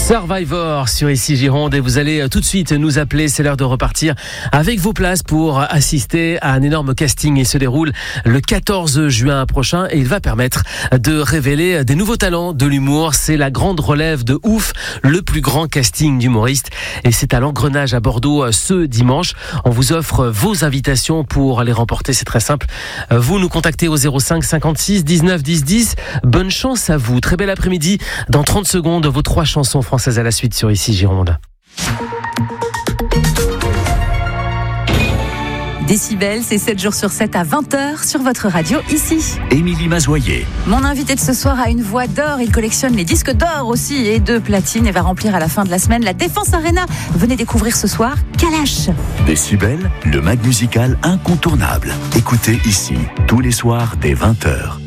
Survivor sur Ici Gironde et vous allez tout de suite nous appeler, c'est l'heure de repartir avec vos places pour assister à un énorme casting. Il se déroule le 14 juin prochain et il va permettre de révéler des nouveaux talents de l'humour. C'est la grande relève de Ouf, le plus grand casting d'humoristes et c'est à l'Engrenage à Bordeaux ce dimanche. On vous offre vos invitations pour les remporter, c'est très simple. Vous nous contactez au 05 56 19 10 10. Bonne chance à vous, très bel après-midi. Dans 30 secondes, vos 3 chansons françaises à la suite sur Ici Gironde. Décibel, c'est 7 jours sur 7 à 20h sur votre radio ici. Émilie Mazoyer. Mon invité de ce soir a une voix d'or. Il collectionne les disques d'or aussi et de platine et va remplir à la fin de la semaine la Défense Arena. Venez découvrir ce soir Kalash. Décibel, le mag musical incontournable. Écoutez ici tous les soirs dès 20h.